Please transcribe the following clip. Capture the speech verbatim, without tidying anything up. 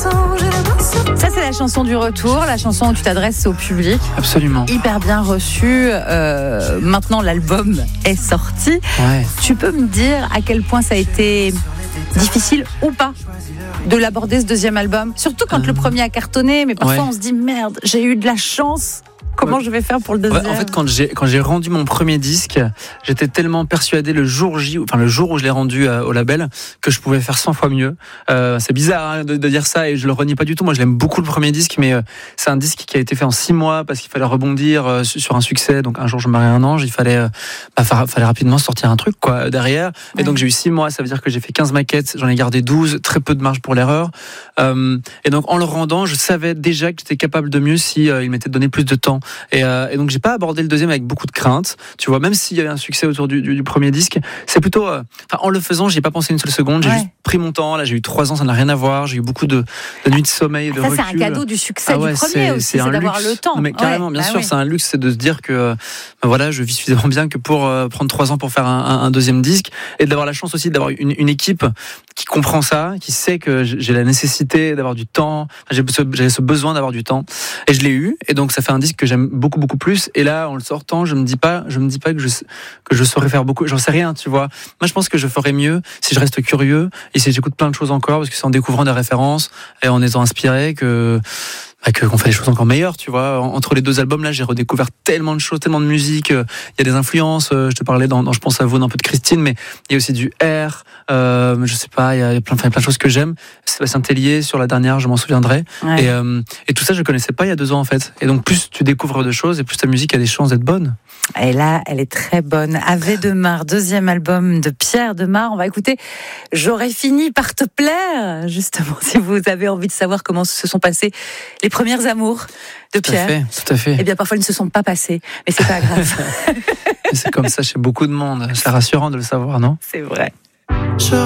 Ça, c'est la chanson du retour, la chanson où tu t'adresses au public. Absolument. Hyper bien reçue. Euh, maintenant, l'album est sorti. Ouais. Tu peux me dire à quel point ça a été difficile ou pas de l'aborder, ce deuxième album? Surtout quand euh... le premier a cartonné, mais parfois ouais. on se dit merde, j'ai eu de la chance. Comment ouais. je vais faire pour le deuxième? Ouais, en fait, quand j'ai, quand j'ai rendu mon premier disque, j'étais tellement persuadé le jour J, enfin le jour où je l'ai rendu euh, au label, que je pouvais faire cent fois mieux. Euh, c'est bizarre hein, de, de dire ça et je le renie pas du tout. Moi, je l'aime beaucoup le premier disque, mais euh, c'est un disque qui a été fait en six mois parce qu'il fallait rebondir euh, sur un succès. Donc un jour, je me marie un ange, il fallait, euh, bah, faire, fallait rapidement sortir un truc quoi derrière. Ouais. Et donc j'ai eu six mois, ça veut dire que j'ai fait quinze maquettes, j'en ai gardé douze, très peu de marge pour l'erreur. Euh, et donc en le rendant, je savais déjà que j'étais capable de mieux si euh, il m'était donné plus de temps. Et, euh, et donc j'ai pas abordé le deuxième avec beaucoup de crainte, tu vois, même s'il y avait un succès autour du, du, du premier disque, c'est plutôt, euh, enfin, en le faisant, j'ai pas pensé une seule seconde, j'ai ouais. juste pris mon temps. Là, j'ai eu trois ans, ça n'a rien à voir, j'ai eu beaucoup de, de nuits de sommeil, de ça, recul. Ça, c'est un cadeau du succès ah ouais, du premier c'est, aussi, c'est, c'est d'avoir luxe. le temps. Non, mais carrément, ouais, bien bah sûr, oui. c'est un luxe, c'est de se dire que, euh, ben voilà, je vis suffisamment bien que pour euh, prendre trois ans pour faire un, un, un deuxième disque et d'avoir la chance aussi d'avoir une, une équipe qui comprend ça, qui sait que j'ai la nécessité d'avoir du temps, j'ai ce, j'ai ce besoin d'avoir du temps, et je l'ai eu, et donc ça fait un disque que j'aime beaucoup beaucoup plus. Et là, en le sortant, je me dis pas, je me dis pas que je que je saurais faire beaucoup, j'en sais rien, tu vois. Moi, je pense que je ferais mieux si je reste curieux et si j'écoute plein de choses encore, parce que c'est en découvrant des références et en étant inspiré que bah, que qu'on fait des choses encore meilleures, tu vois. Entre les deux albums là, j'ai redécouvert tellement de choses, tellement de musique. Il y a des influences. Je te parlais dans, dans Je pense à vous d'un peu de Christine, mais il y a aussi du R. Euh, je sais pas, il y a plein, enfin, plein de choses que j'aime. Sébastien Tellier sur la dernière, je m'en souviendrai. Ouais. Et, euh, et tout ça, je connaissais pas il y a deux ans en fait. Et donc plus tu découvres de choses, et plus ta musique a des chances d'être bonne. Et là, elle est très bonne. Ave de Mar, deuxième album de Pierre Demar. On va écouter J'aurais fini par te plaire. Justement, si vous avez envie de savoir comment se sont passés les premiers amours de tout Pierre. À fait, tout à fait. Eh bien, parfois, ils ne se sont pas passés, mais c'est pas grave. C'est comme ça chez beaucoup de monde. C'est rassurant de le savoir, non? C'est vrai.